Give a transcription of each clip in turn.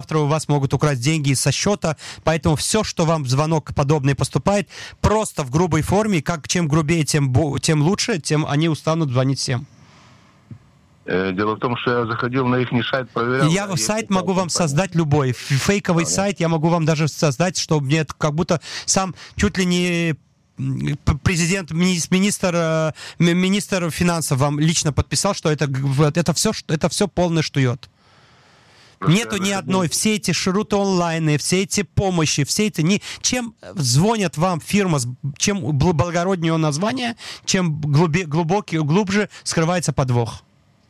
завтра у вас могут украсть деньги со счета, поэтому все, что вам звонок подобный поступает, просто в грубой форме, чем грубее, тем лучше, тем они устанут звонить всем. Дело в том, что я заходил на их сайт, проверял. Я сайт могу вам создать любой. Фейковый сайт я могу вам даже создать, чтобы мне как будто сам чуть ли не президент, министр финансов вам лично подписал, что это все полный штует. Нету ни одной, все эти шруты онлайны, все эти помощи, все эти... Чем звонят вам фирма, чем благороднее название, чем глубже скрывается подвох.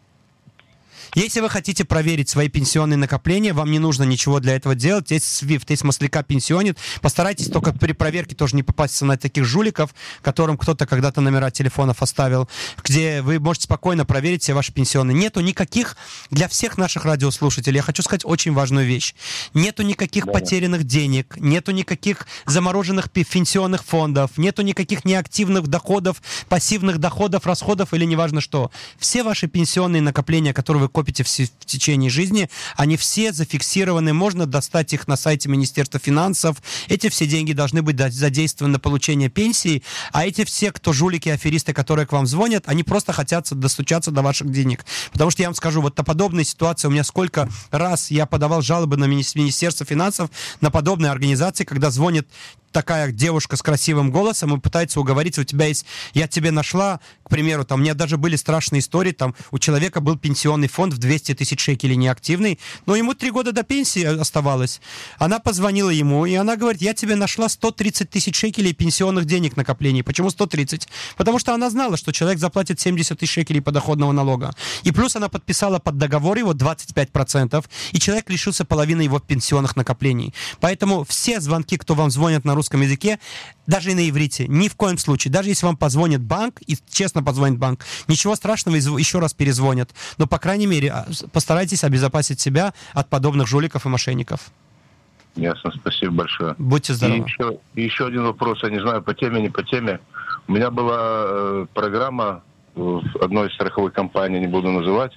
Если вы хотите проверить свои пенсионные накопления, вам не нужно ничего для этого делать. Есть SWIFT, есть Масляка пенсионит. Постарайтесь только при проверке тоже не попасться на таких жуликов, которым кто-то когда-то номера телефонов оставил, где вы можете спокойно проверить все ваши пенсионные. Нету никаких, для всех наших радиослушателей, я хочу сказать очень важную вещь. Нету никаких потерянных денег, нету никаких замороженных пенсионных фондов, нету никаких неактивных доходов, пассивных доходов, расходов или неважно что. Все ваши пенсионные накопления, которые вы копите в течение жизни, они все зафиксированы, можно достать их на сайте Министерства финансов. Эти все деньги должны быть задействованы на получение пенсии, а эти все, кто жулики, аферисты, которые к вам звонят, они просто хотят достучаться до ваших денег. Потому что я вам скажу, вот на подобные ситуации у меня сколько раз я подавал жалобы на Министерство финансов, на подобные организации, когда звонит такая девушка с красивым голосом и пытается уговорить, у тебя есть, я тебе нашла, к примеру, там, у меня даже были страшные истории, там, у человека был пенсионный фонд в 200 тысяч шекелей неактивный, но ему 3 года до пенсии оставалось. Она позвонила ему, и она говорит, я тебе нашла 130 тысяч шекелей пенсионных денег накоплений. Почему 130? Потому что она знала, что человек заплатит 70 тысяч шекелей подоходного налога. И плюс она подписала под договор его 25%, и человек лишился половины его пенсионных накоплений. Поэтому все звонки, кто вам звонит на русском языке, даже и на иврите, ни в коем случае, даже если вам позвонит банк, и честно позвонит банк, ничего страшного, еще раз перезвонят. Но, по крайней мере, постарайтесь обезопасить себя от подобных жуликов и мошенников. Ясно, спасибо большое. Будьте здоровы. И еще один вопрос, я не знаю, по теме, не по теме. У меня была программа в одной из страховых компаний, не буду называть,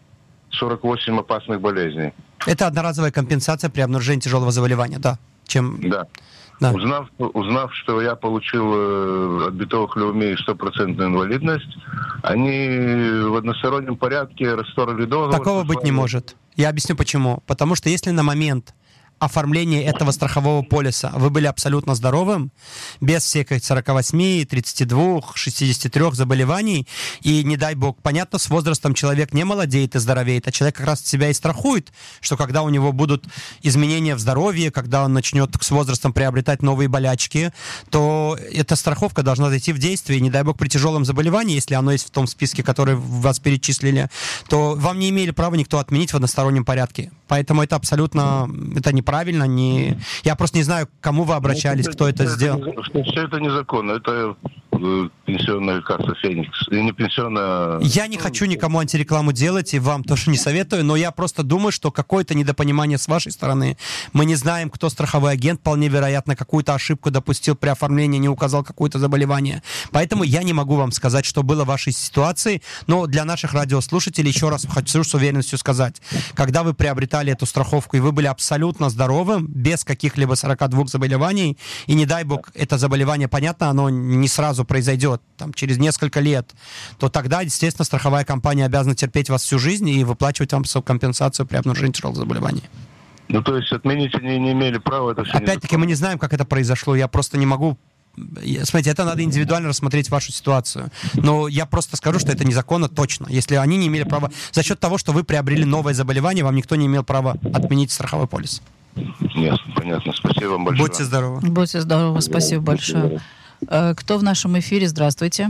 48 опасных болезней. Это одноразовая компенсация при обнаружении тяжелого заболевания, да. Да. Да. Узнав, что я получил от битовых леумий 100% инвалидность, они в одностороннем порядке расторгли договор. Такого быть не может. Я объясню почему. Потому что если на момент оформления этого страхового полиса вы были абсолютно здоровым, без всех 48, 32, 63 заболеваний, и, не дай бог, понятно, с возрастом человек не молодеет и здоровеет, а человек как раз себя и страхует, что когда у него будут изменения в здоровье, когда он начнет с возрастом приобретать новые болячки, то эта страховка должна зайти в действие, и, не дай бог, при тяжелом заболевании, если оно есть в том списке, который вас перечислили, то вам не имели права никто отменить в одностороннем порядке. Поэтому это абсолютно, это неправильно. Я просто не знаю, к кому вы обращались, кто это сделал. Все это незаконно. Это пенсионная касса «Феникс». И не пенсионная... Я не хочу никому антирекламу делать, и вам тоже не советую, но я просто думаю, что какое-то недопонимание с вашей стороны. Мы не знаем, кто страховой агент, вполне вероятно, какую-то ошибку допустил при оформлении, не указал какое-то заболевание. Поэтому я не могу вам сказать, что было в вашей ситуации, но для наших радиослушателей еще раз хочу с уверенностью сказать. Когда вы приобретали эту страховку, и вы были абсолютно здоровым, без каких-либо 42 заболеваний, и не дай бог, это заболевание, понятно, оно не сразу произойдет, там, через несколько лет, то тогда, естественно, страховая компания обязана терпеть вас всю жизнь и выплачивать вам компенсацию при обнаружении тяжелого заболевания. Ну, то есть отменить они не имели права, это все. Опять-таки, мы не знаем, как это произошло, я просто не могу... Смотрите, это надо индивидуально рассмотреть вашу ситуацию. Но я просто скажу, что это незаконно точно. Если они не имели права... За счет того, что вы приобрели новое заболевание, вам никто не имел права отменить страховой полис. Ясно, понятно. Спасибо вам большое. Будьте здоровы. Будьте здоровы, спасибо большое. Кто в нашем эфире? Здравствуйте.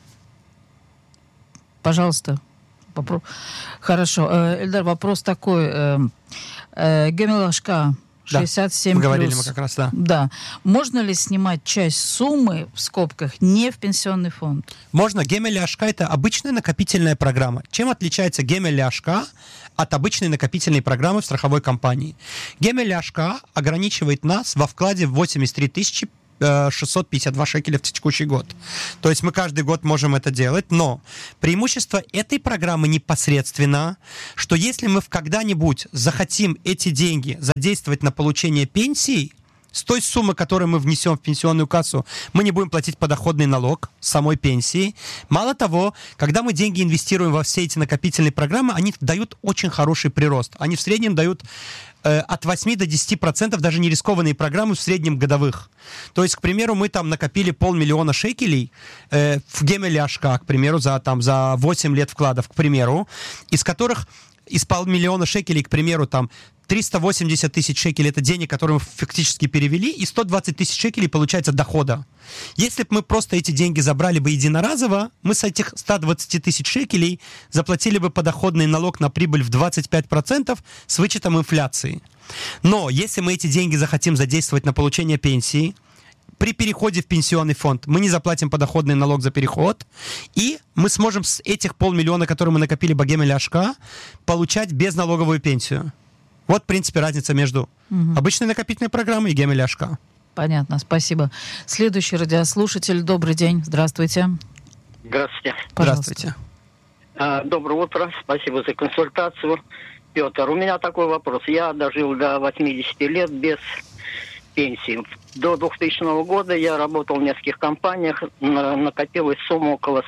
Пожалуйста. Хорошо. Эльдар, вопрос такой. Гемелашка 67+. Мы говорили мы как раз, да. Да. Можно ли снимать часть суммы, в скобках, не в пенсионный фонд? Можно. Гемель-Ашка — это обычная накопительная программа. Чем отличается Гемель-Ашка от обычной накопительной программы в страховой компании? Гемель-Ашка ограничивает нас во вкладе в 83 652 шекеля в текущий год. То есть мы каждый год можем это делать, но преимущество этой программы непосредственно, что если мы когда-нибудь захотим эти деньги задействовать на получение пенсии, с той суммы, которую мы внесем в пенсионную кассу, мы не будем платить подоходный налог с самой пенсии. Мало того, когда мы деньги инвестируем во все эти накопительные программы, они дают очень хороший прирост. Они в среднем дают от 8 до 10%, даже не рискованные программы в среднем годовых. То есть, к примеру, мы там накопили 500 000 шекелей в Гемель-Ашка, к примеру, за 8 лет вкладов, к примеру, из которых из 500 000 шекелей, к примеру, там 380 тысяч шекелей — это денег, которые мы фактически перевели, и 120 тысяч шекелей получается дохода. Если бы мы просто эти деньги забрали бы единоразово, мы с этих 120 тысяч шекелей заплатили бы подоходный налог на прибыль в 25% с вычетом инфляции. Но если мы эти деньги захотим задействовать на получение пенсии, при переходе в пенсионный фонд мы не заплатим подоходный налог за переход, и мы сможем с этих 500 000, которые мы накопили по Гемель-Ашка, получать безналоговую пенсию. Вот, в принципе, разница между обычной накопительной программой и Гемель-Ашка. Понятно, спасибо. Следующий радиослушатель. Добрый день, здравствуйте. Здравствуйте. Здравствуйте. Доброе утро, спасибо за консультацию. Петр, у меня такой вопрос. Я дожил до 80 лет без пенсии. До 2000 года я работал в нескольких компаниях, накопилась сумма около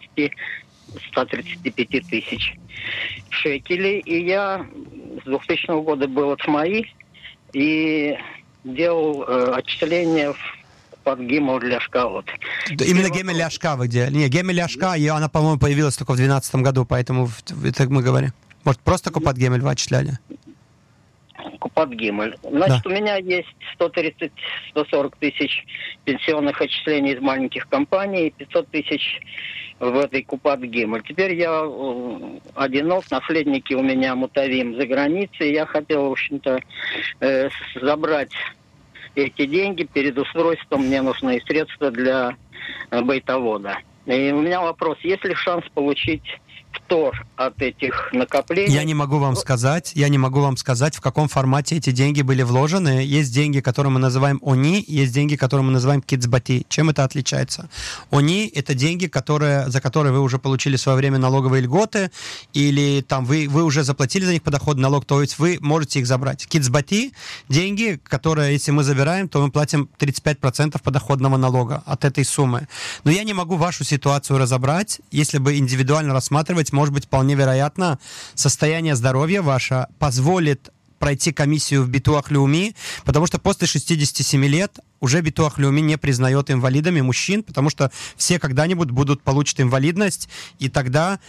135 тысяч шекелей. И я с 2000 года был от СМАИ и делал отчисления под Гемель-Ашка. Вот. Именно Гемель-Ашка вы делали? Не, Гемель-Ашка, она, по-моему, появилась только в 2012 году, поэтому это мы говорим. Может, просто Купат Гемель вы отчисляли? Купат Гемель. Значит, у меня есть 130-140 тысяч пенсионных отчислений из маленьких компаний и 500 тысяч в этой Купат Гемель. Теперь я одинок, наследники у меня мутавим за границей. Я хотел, в общем-то, забрать эти деньги. Перед устройством мне нужны средства для байтовода. И у меня вопрос, есть ли шанс получить втор от этих накоплений? Я не могу вам сказать, в каком формате эти деньги были вложены. Есть деньги, которые мы называем ОНИ, есть деньги, которые мы называем кицбати. Чем это отличается? ОНИ — это деньги, за которые вы уже получили в свое время налоговые льготы, или там вы уже заплатили за них подоходный налог, то есть вы можете их забрать. Кицбати — деньги, которые, если мы забираем, то мы платим 35% подоходного налога от этой суммы. Но я не могу вашу ситуацию разобрать. Если бы индивидуально рассматривать, может быть, вполне вероятно, состояние здоровья ваше позволит пройти комиссию в Битуах Леуми, потому что после 67 лет уже Битуах Леуми не признает инвалидами мужчин, потому что все когда-нибудь получат инвалидность, и тогда,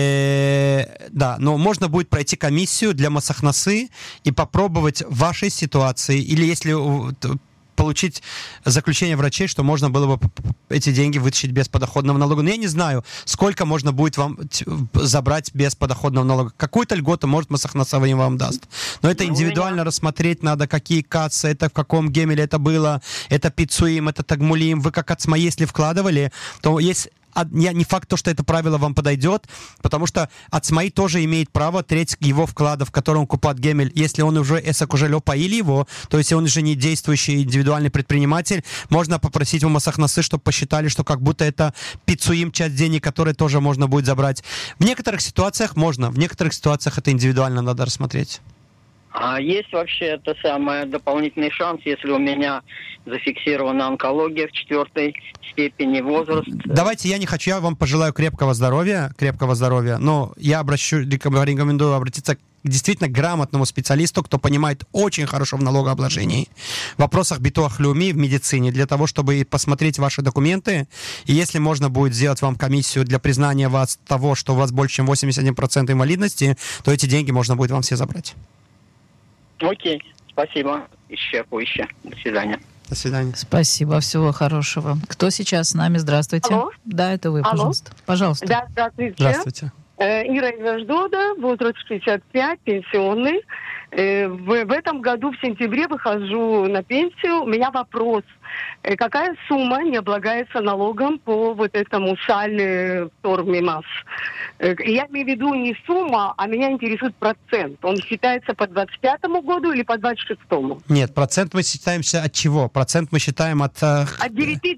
но можно будет пройти комиссию для Масахнасы и попробовать в вашей ситуации, или если получить заключение врачей, что можно было бы эти деньги вытащить без подоходного налога. Но я не знаю, сколько можно будет вам забрать без подоходного налога. Какую-то льготу, может, Масахнаса вам даст. Но это индивидуально рассмотреть надо, какие кассы, это в каком гемеле это было, это пиццуим, это тагмулим. Вы как ацма, если вкладывали, то есть не факт, что это правило вам подойдет, потому что ацмаи тоже имеет право треть его вкладов, в котором Купат Гемель, если он уже эсакужелё поили его, то есть он уже не действующий индивидуальный предприниматель, можно попросить у Масахнасы, чтобы посчитали, что как будто это пиццуим, часть денег, которые тоже можно будет забрать. В некоторых ситуациях можно, в некоторых ситуациях это индивидуально надо рассмотреть. А есть вообще дополнительный шанс, если у меня зафиксирована онкология в 4 степени, возраст? Давайте, я вам пожелаю крепкого здоровья, но я рекомендую обратиться к действительно грамотному специалисту, кто понимает очень хорошо в налогообложении, в вопросах Битуах Леуми, в медицине, для того, чтобы посмотреть ваши документы, и если можно будет сделать вам комиссию для признания вас того, что у вас больше, чем 81% инвалидности, то эти деньги можно будет вам все забрать. Окей, спасибо. Еще позже. До свидания. До свидания. Спасибо, всего хорошего. Кто сейчас с нами? Здравствуйте. Алло. Да, это вы, пожалуйста. Пожалуйста. Да, здравствуйте. Здравствуйте. Ира из Аждода, возраст 65, пенсионный. В этом году в сентябре выхожу на пенсию. У меня вопрос. Какая сумма не облагается налогом по вот этому сальный втормимас? Я имею в виду не сумма, а меня интересует процент. Он считается по 25-му году или по 26-му? Нет, процент мы считаемся от чего? Процент мы считаем от... От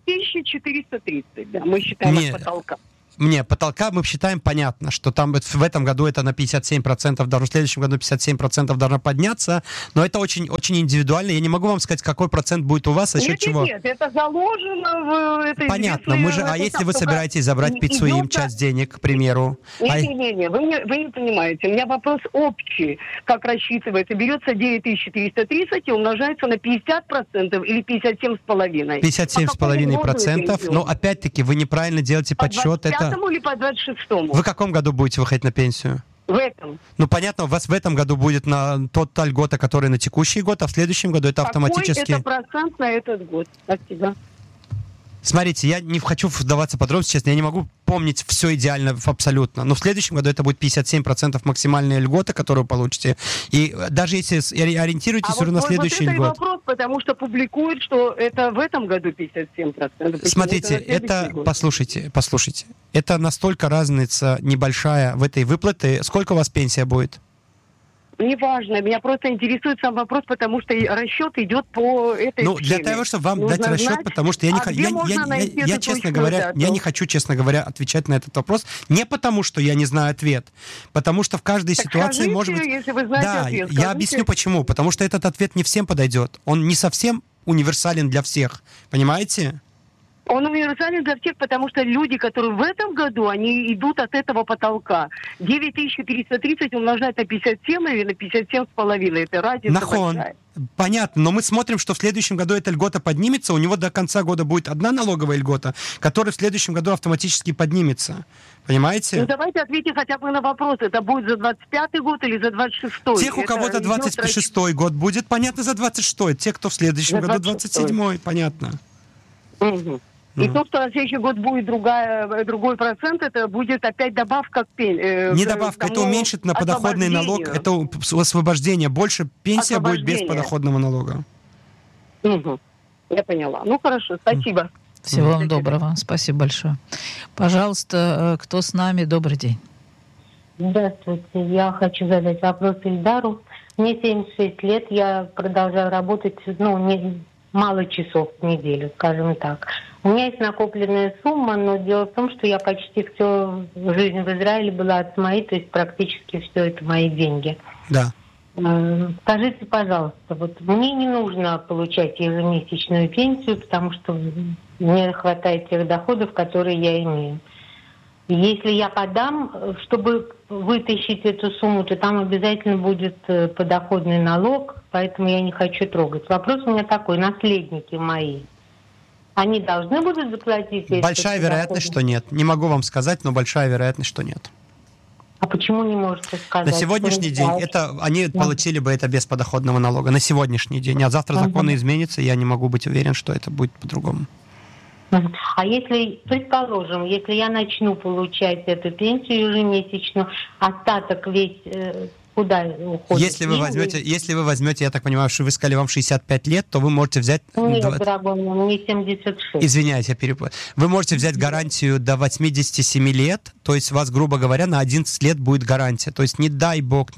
9430, да, мы считаем от потолка. Потолка мы считаем, понятно, что там в этом году это на 57%, даже в следующем году 57% должно подняться, но это очень, очень индивидуально. Я не могу вам сказать, какой процент будет у вас, за счет чего. Нет, это заложено в этой... Понятно, если вы собираетесь забрать Пицуим часть денег, к примеру... Не, вы не понимаете. У меня вопрос общий. Как рассчитывается? Берется 9430 и умножается на 50% или 57,5%? 57,5%, но опять-таки вы неправильно делаете подсчет. Это... или по 26-му? Вы в каком году будете выходить на пенсию? В этом. Ну, понятно, у вас в этом году будет на та льгота, которая на текущий год, а в следующем году это автоматически... Какой это процент на этот год? Спасибо. Смотрите, я не хочу вдаваться в подробности, честно, я не могу помнить все идеально абсолютно, но в следующем году это будет 57% максимальная льгота, которую вы получите, и даже если ориентируетесь уже на следующий год. Вот это и вопрос, потому что публикуют, что это в этом году 57%. Смотрите, послушайте, это настолько разница небольшая в этой выплате. Сколько у вас пенсия будет? Неважно, меня просто интересует сам вопрос, потому что расчет идет по этой схеме. Для того, чтобы вам дать расчет, потому что я честно говоря, я не хочу, честно говоря, отвечать на этот вопрос, не потому, что я не знаю ответ, потому что в каждой ситуации может быть... Если вы знаете ответ, я объясню почему, потому что этот ответ не всем подойдет, он не совсем универсален для всех, понимаете? Он универсален для всех, потому что люди, которые в этом году, они идут от этого потолка. 9430 умножать на 57 или на 57,5. Это разница большая. Понятно, но мы смотрим, что в следующем году эта льгота поднимется, у него до конца года будет одна налоговая льгота, которая в следующем году автоматически поднимется. Понимаете? Ну давайте ответьте хотя бы на вопрос, это будет за 25-й год или за 26-й? Тех, у кого-то 26-й год будет, понятно, за 26-й. Те, кто в следующем году 27-й, понятно. Угу. И то, что на следующий год будет другой процент, это будет опять добавка к пенсии. Не добавка, это уменьшит на подоходный налог, это освобождение. Больше пенсия будет без подоходного налога. Угу. Я поняла. Ну хорошо, спасибо. Всего вам доброго. Спасибо большое. Пожалуйста, кто с нами? Добрый день. Здравствуйте. Я хочу задать вопрос Ильдару. Мне 76 лет, я продолжаю работать, мало часов в неделю, скажем так. У меня есть накопленная сумма, но дело в том, что я почти всю жизнь в Израиле была от СМАИ, то есть практически все это мои деньги. Да. Скажите, пожалуйста, вот мне не нужно получать ежемесячную пенсию, потому что мне хватает тех доходов, которые я имею. Если я подам, чтобы вытащить эту сумму, то там обязательно будет подоходный налог, поэтому я не хочу трогать. Вопрос у меня такой, наследники мои, они должны будут заплатить? Большая вероятность, что нет. Не могу вам сказать, но большая вероятность, что нет. А почему не можете сказать? На сегодняшний день они получили бы это без подоходного налога. На сегодняшний день. А завтра законы изменятся, я не могу быть уверен, что это будет по-другому. А если, предположим, если я начну получать эту пенсию ежемесячную, остаток весь куда уходит? Если вы возьмете, я так понимаю, что вы сказали, вам 65 лет, то вы можете взять... Нет, дорогой, мне 76. Извиняюсь, я перепутал. Вы можете взять гарантию до 87 лет, то есть у вас, грубо говоря, на 11 лет будет гарантия. То есть не дай бог,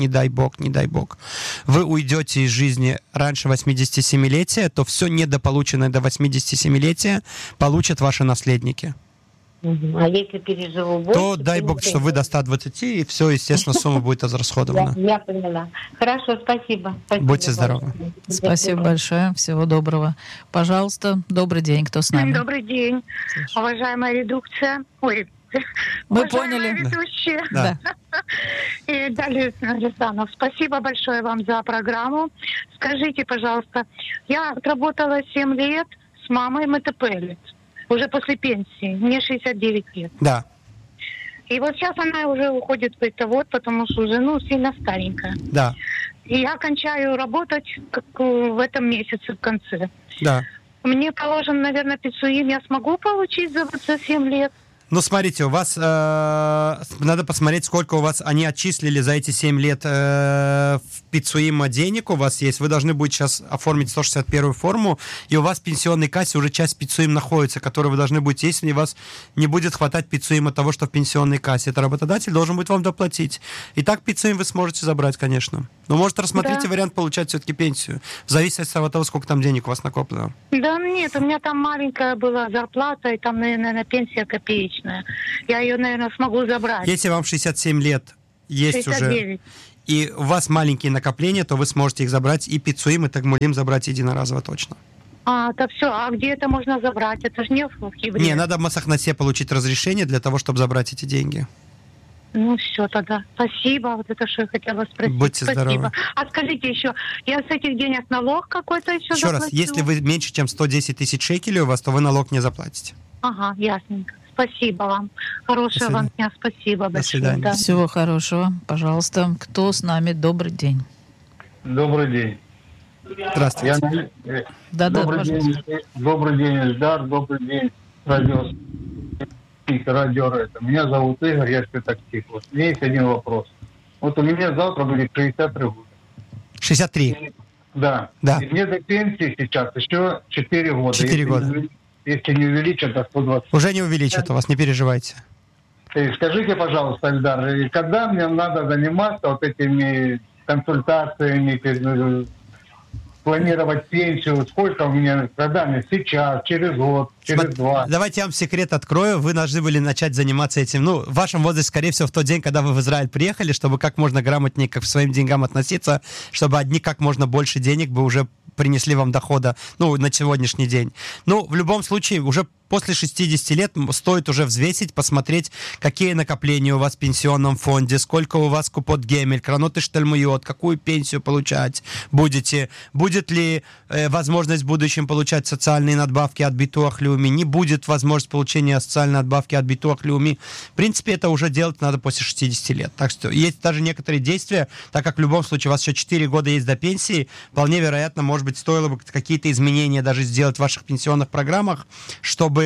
вы уйдете из жизни раньше 87-летия, то все недополученное до 87-летия получат ваши наследники. А если переживу больше... То дай бог, что вы до 120, и все, естественно, сумма будет израсходована. Я поняла. Хорошо, спасибо. Будьте здоровы. Спасибо большое. Всего доброго. Пожалуйста, добрый день. Кто с нами? Добрый день, уважаемая редакция. Мы поняли. Ведущие. Да. И Далее Рязанов. Спасибо большое вам за программу. Скажите, пожалуйста, я отработала 7 лет с мамой МТП. Уже после пенсии. Мне 69 лет. Да. И вот сейчас она уже уходит в бытовод, потому что уже, сильно старенькая. Да. И я кончаю работать в этом месяце, в конце. Да. Мне положен, наверное, Пицуим. Я смогу получить за 7 лет? Ну, смотрите, у вас надо посмотреть, сколько у вас они отчислили за эти 7 лет впицуемо денег у вас есть. Вы должны будете сейчас оформить 161-ю форму, и у вас в пенсионной кассе уже часть пицуим находится, которую вы должны будете, если у вас не будет хватать пицуима того, что в пенсионной кассе. Это работодатель должен будет вам доплатить. И так пицуим вы сможете забрать, конечно. Но, может, рассмотрите вариант получать все-таки пенсию. В зависимости от того, сколько там денег у вас накоплено. Да нет, у меня там маленькая была зарплата, и там, наверное, пенсия копеечная. Я ее, наверное, смогу забрать. Если вам 67 лет есть 69. уже, и у вас маленькие накопления, то вы сможете их забрать, и пицуим, и тагмулим забрать единоразово точно. Да все. А где это можно забрать? Это же не в Хибре. Не, надо в Масахнасе получить разрешение для того, чтобы забрать эти деньги. Ну все тогда. Спасибо. Вот это что я хотела спросить. Будьте Спасибо. здоровы. А скажите еще, я с этих денег налог какой-то еще Еще раз, заплачу? если вы меньше, чем 110 тысяч шекелей у вас, то вы налог не заплатите. Ага, ясненько. Спасибо вам. Хорошего вам дня. Спасибо большое. свидания. Да. Всего хорошего. Пожалуйста, кто с нами? Добрый день. Добрый день. Здравствуйте. Добрый день, Ильдар. Добрый день, радио. Меня зовут Игорь, я спецактив. Вот у меня есть один вопрос. Вот у меня завтра будет 63 года. 63? Да. Да. И мне до пенсии сейчас еще 4 года. 4 года. Если не увеличат, то 120. Уже не увеличат у вас, не переживайте. Скажите, пожалуйста, Ильдар, когда мне надо заниматься вот этими консультациями, планировать пенсию, сколько у меня, когда мне, сейчас, через год, через 2. Давайте я вам секрет открою. Вы должны были начать заниматься этим, в вашем возрасте, скорее всего, в тот день, когда вы в Израиль приехали, чтобы как можно грамотнее к своим деньгам относиться, чтобы одни как можно больше денег бы уже принесли вам дохода, на сегодняшний день. В любом случае, уже после 60 лет стоит уже взвесить, посмотреть, какие накопления у вас в пенсионном фонде, сколько у вас купот гемель, кранот и штальмуйот, какую пенсию получать будете, будет ли возможность в будущем получать социальные надбавки от Битуах Леуми, не будет возможность получения социальной надбавки от Битуах Леуми. В принципе, это уже делать надо после 60 лет. Так что есть даже некоторые действия, так как в любом случае у вас еще 4 года есть до пенсии, вполне вероятно, может быть, стоило бы какие-то изменения даже сделать в ваших пенсионных программах, чтобы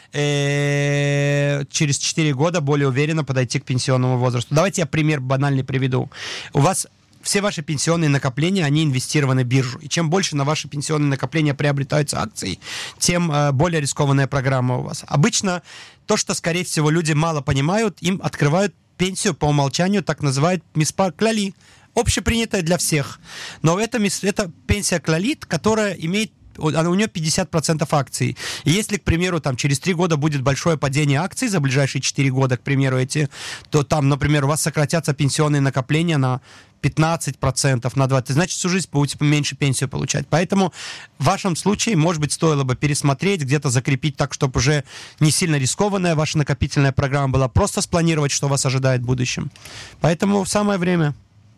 через 4 года более уверенно подойти к пенсионному возрасту. Давайте я пример банальный приведу. У вас все ваши пенсионные накопления, они инвестированы в биржу. И чем больше на ваши пенсионные накопления приобретаются акции, тем более рискованная программа у вас. Обычно то, что, скорее всего, люди мало понимают, им открывают пенсию по умолчанию, так называют миспар кляли, общепринятая для всех. Но это пенсия клалит, которая имеет у нее 50% акций. И если, к примеру, через 3 года будет большое падение акций за ближайшие 4 года, к примеру, то там, например, у вас сократятся пенсионные накопления на 15%, на 20%. Значит, всю жизнь будете меньше пенсию получать. Поэтому в вашем случае, может быть, стоило бы пересмотреть, где-то закрепить так, чтобы уже не сильно рискованная ваша накопительная программа была, просто спланировать, что вас ожидает в будущем. Поэтому самое время.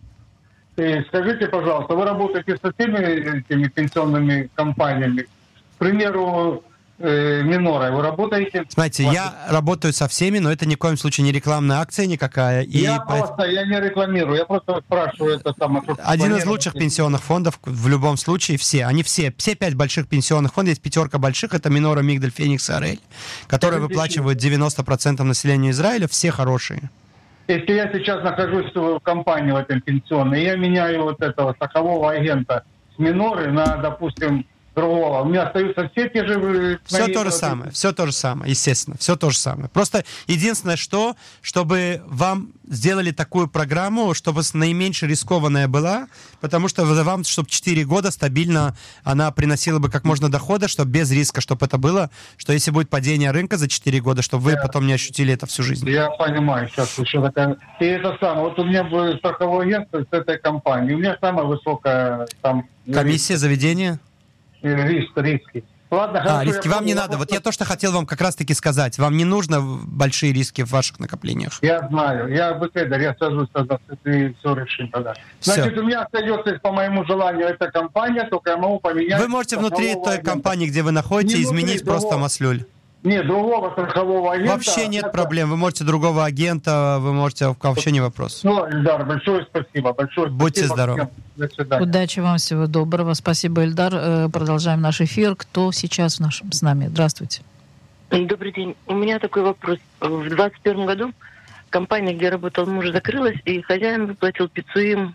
Скажите, пожалуйста, вы работаете со всеми этими пенсионными компаниями? К примеру, Минорой вы работаете? Знаете, я работаю со всеми, но это ни в коем случае не рекламная акция никакая. Я не рекламирую, я просто спрашиваю это самое. Один из лучших пенсионных фондов в любом случае, все 5 больших пенсионных фондов, есть 5 больших, это Минора, Мигдаль, Феникс и Орель, которые выплачивают 90% населению Израиля, все хорошие. Если я сейчас нахожусь в компании в этом пенсионной, я меняю вот этого страхового агента с Миноры на, допустим, другого, у меня остаются все те же... Все то же самое, естественно, все то же самое. Просто единственное, чтобы вам сделали такую программу, чтобы наименьше рискованная была, потому что вам, чтобы 4 года стабильно она приносила бы как можно дохода, чтобы без риска, чтобы это было, что если будет падение рынка за 4 года, чтобы вы потом не ощутили это всю жизнь. Я понимаю, сейчас еще такая... И это самое, вот у меня был страховой агентство с этой компанией, у меня самая высокая там... Комиссия, заведение? Риски. Ладно, риски вам не надо. Вот я то, что хотел вам как раз-таки сказать. Вам не нужно большие риски в ваших накоплениях. Я знаю. Я бэкэдер, я сажусь тогда, и все решим тогда. Значит, у меня остается, по моему желанию, эта компания, только я могу поменять... Вы можете внутри той компании, где вы находитесь, изменить просто маслюль. Нет, другого страхового агента. Вообще нет проблем. Вы можете другого агента, вы можете... Вообще не вопрос. Ильдар, большое спасибо. Будьте здоровы. До свидания. Удачи вам, всего доброго. Спасибо, Ильдар. Продолжаем наш эфир. Кто сейчас с нами? Здравствуйте. Добрый день. У меня такой вопрос. В 2021 году компания, где работал муж, закрылась, и хозяин выплатил пиццу.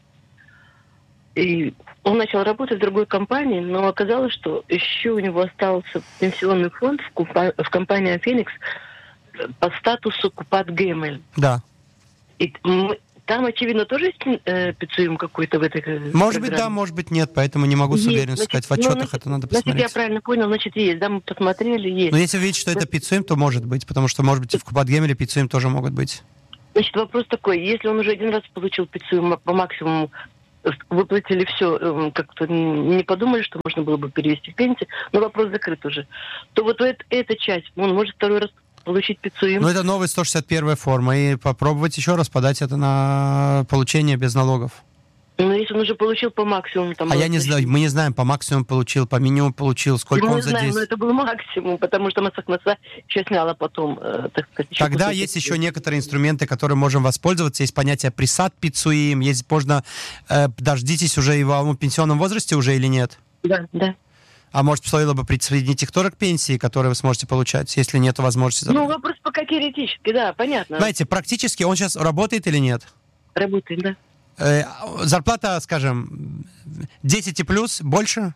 И он начал работать в другой компании, но оказалось, что еще у него остался пенсионный фонд в компании «Феникс» по статусу Купат Гемель. Да. И там, очевидно, тоже есть пиццуем какой-то в этой Может программе? быть, да, может быть, нет, поэтому не могу с уверенностью сказать. В отчетах это надо посмотреть. Значит, я правильно понял, значит, есть. Да, мы посмотрели, есть. Но если вы видите, что это пиццуем, то может быть, потому что, может быть, и в Купат-Гемеле пиццуем тоже могут быть. Значит, вопрос такой. Если он уже один раз получил пиццуем по максимуму, выплатили все, как-то не подумали, что можно было бы перевести в пенсию, но вопрос закрыт уже, то вот эта часть, он может второй раз получить пиццуем. Ну, это новая 161 форма, и попробовать еще раз подать это на получение без налогов. Ну, если он уже получил по максимуму... Там, я не знаю, мы не знаем, по максимуму получил, по минимуму получил, сколько он знаем, задействовал. но это был максимум, потому что Москва еще сняла потом, так сказать... Тогда есть еще некоторые инструменты, которые можем воспользоваться. Есть понятие присад пиццуим, есть можно... дождитесь уже и в пенсионном возрасте уже или нет? Да, да. А может, стоило бы присоединить их тоже к пенсии, которую вы сможете получать, если нет возможности? Ну, вопрос пока теоретически, да, понятно. Знаете, практически он сейчас работает или нет? Работает, да. Зарплата, скажем, 10 и плюс, больше?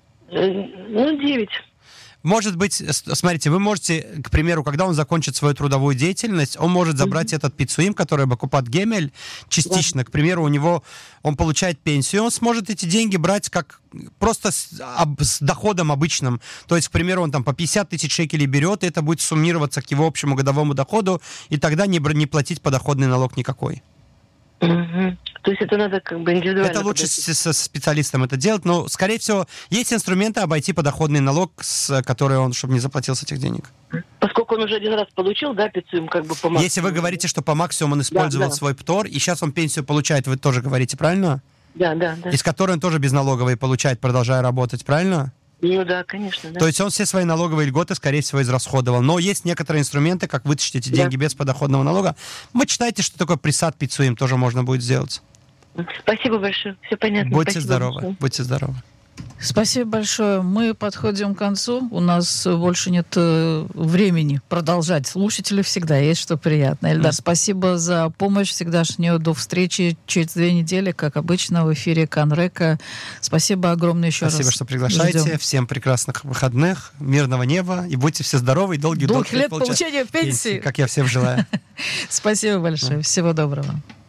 9. Может быть, смотрите, вы можете, к примеру, когда он закончит свою трудовую деятельность, он может забрать этот пиццуим, который Бакупат Гемель, частично. К примеру, он получает пенсию, он сможет эти деньги брать как просто с доходом обычным. То есть, к примеру, он там по 50 тысяч шекелей берет, и это будет суммироваться к его общему годовому доходу, и тогда не платить подоходный налог никакой. Угу. То есть это надо как бы индивидуально... Это лучше со специалистом это делать, но, скорее всего, есть инструменты обойти подоходный налог, который он, чтобы не заплатил с этих денег. Поскольку он уже один раз получил, да, пиццуем как бы по максимуму. Если вы говорите, что по максимуму он использовал свой ПТОР, и сейчас он пенсию получает, вы тоже говорите, правильно? Да. Из которой он тоже безналоговый получает, продолжая работать, правильно? Ну да, конечно, да. То есть он все свои налоговые льготы, скорее всего, израсходовал. Но есть некоторые инструменты, как вытащить эти деньги без подоходного налога. Вы читаете, что такое присад пиццуим, тоже можно будет сделать. Спасибо большое, все понятно. Будьте здоровы, будьте здоровы. Спасибо большое. Мы подходим к концу. У нас больше нет времени продолжать. Слушатели всегда есть что приятно. Эльдар, спасибо за помощь всегдашнюю. До встречи через 2 недели, как обычно, в эфире Канрека. Спасибо огромное еще раз. Спасибо, что приглашаете. Ждем. Всем прекрасных выходных, мирного неба. И будьте все здоровы и долгих лет получения пенсии. Как я всем желаю. Спасибо большое. Всего доброго.